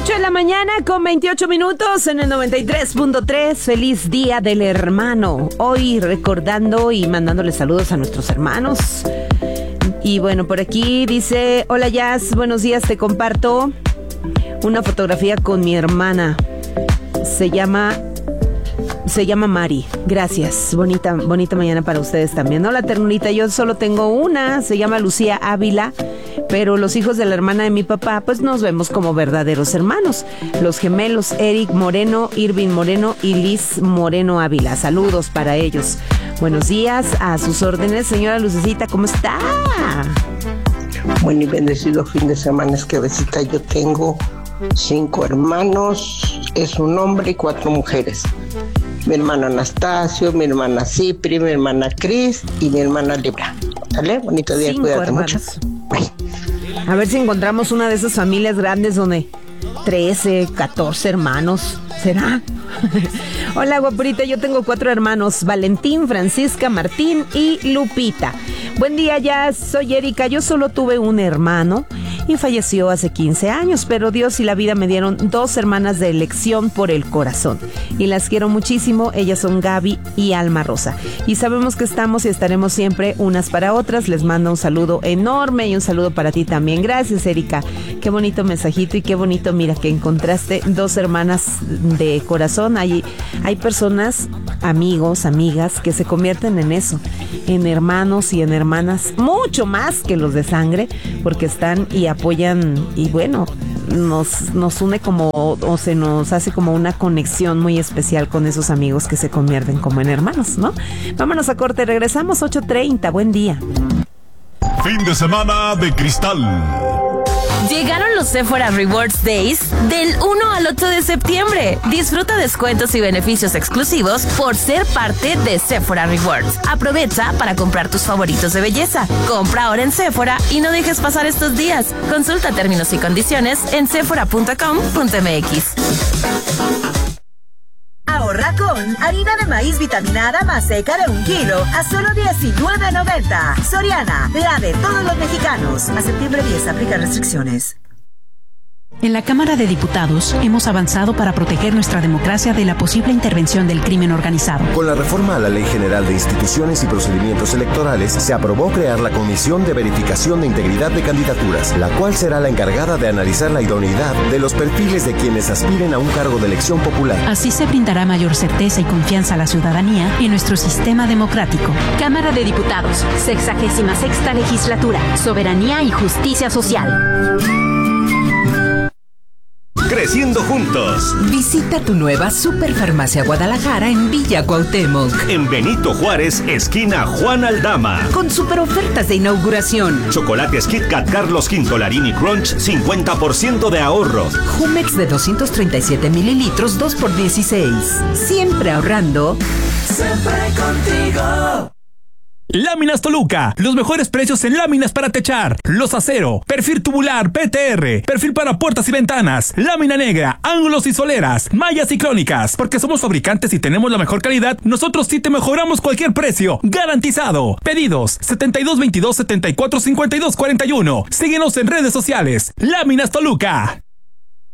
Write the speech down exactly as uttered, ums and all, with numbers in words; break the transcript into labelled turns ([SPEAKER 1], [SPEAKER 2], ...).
[SPEAKER 1] ocho de la mañana con veintiocho minutos en el noventa y tres punto tres. Feliz Día del Hermano. Hoy recordando y mandándole saludos a nuestros hermanos. Y bueno, por aquí dice: hola Jazz, buenos días, te comparto una fotografía con mi hermana. Se llama... Se llama Mari. Gracias. Bonita, bonita mañana para ustedes también. Hola, ternurita. Yo solo tengo una. Se llama Lucía Ávila. Pero los hijos de la hermana de mi papá, pues nos vemos como verdaderos hermanos. Los gemelos Eric Moreno, Irving Moreno y Liz Moreno Ávila. Saludos para ellos. Buenos días, a sus órdenes. Señora Lucecita, ¿cómo está?
[SPEAKER 2] Buen y bendecido fin de semana. Es que besita, yo tengo cinco hermanos. Es un hombre y cuatro mujeres. Mi hermano Anastasio, mi hermana Cipri, mi hermana Cris y mi hermana Libra. ¿Sale? Bonito día,
[SPEAKER 1] Cinco
[SPEAKER 2] cuídate
[SPEAKER 1] hermanos.
[SPEAKER 2] mucho. Bye.
[SPEAKER 1] A ver si encontramos una de esas familias grandes donde trece, catorce hermanos. ¿Será? Hola, guapurita, yo tengo cuatro hermanos: Valentín, Francisca, Martín y Lupita. Buen día, ya soy Erika. Yo solo tuve un hermano y falleció hace quince años, pero Dios y la vida me dieron dos hermanas de elección por el corazón y las quiero muchísimo. Ellas son Gaby y Alma Rosa y sabemos que estamos y estaremos siempre unas para otras. Les mando un saludo enorme y un saludo para ti también. Gracias, Erika. Qué bonito mensajito y qué bonito, mira, que encontraste dos hermanas de corazón. Hay, hay personas, amigos, amigas, que se convierten en eso, en hermanos y en hermanas, mucho más que los de sangre, porque están y apoyan y bueno, nos, nos une como, o se nos hace como una conexión muy especial con esos amigos que se convierten como en hermanos, ¿no? Vámonos a corte, regresamos ocho treinta, buen día.
[SPEAKER 3] Fin de semana de cristal.
[SPEAKER 4] Llegaron los Sephora Rewards Days del uno al ocho de septiembre. Disfruta descuentos y beneficios exclusivos por ser parte de Sephora Rewards. Aprovecha para comprar tus favoritos de belleza. Compra ahora en Sephora y no dejes pasar estos días. Consulta términos y condiciones en sephora punto com punto m x.
[SPEAKER 5] Ahorra con harina de maíz vitaminada más seca de un kilo a solo diecinueve noventa. Soriana, la de todos los mexicanos. A septiembre diez, aplica restricciones.
[SPEAKER 6] En la Cámara de Diputados hemos avanzado para proteger nuestra democracia de la posible intervención del crimen organizado.
[SPEAKER 7] Con la reforma a la Ley General de Instituciones y Procedimientos Electorales, se aprobó crear la Comisión de Verificación de Integridad de Candidaturas, la cual será la encargada de analizar la idoneidad de los perfiles de quienes aspiren a un cargo de elección popular.
[SPEAKER 6] Así se brindará mayor certeza y confianza a la ciudadanía en nuestro sistema democrático.
[SPEAKER 8] Cámara de Diputados, sexagésima sexta legislatura, soberanía y justicia social.
[SPEAKER 9] Creciendo juntos.
[SPEAKER 10] Visita tu nueva Superfarmacia Guadalajara en Villa Cuauhtémoc.
[SPEAKER 9] En Benito Juárez, esquina Juan Aldama.
[SPEAKER 10] Con super ofertas de inauguración.
[SPEAKER 9] Chocolates Kit Kat Carlos V Larini Crunch, cincuenta por ciento de ahorro.
[SPEAKER 10] Jumex de doscientos treinta y siete mililitros, dos por dieciséis. Siempre ahorrando.
[SPEAKER 11] Siempre contigo.
[SPEAKER 12] Láminas Toluca, los mejores precios en láminas para techar, los acero, perfil tubular P T R, perfil para puertas y ventanas, lámina negra, ángulos y soleras, mallas y crónicas. Porque somos fabricantes y tenemos la mejor calidad, nosotros sí te mejoramos cualquier precio, garantizado. Pedidos setenta y dos veintidós setenta y cuatro cincuenta y dos cuarenta y uno. Síguenos en redes sociales. Láminas Toluca.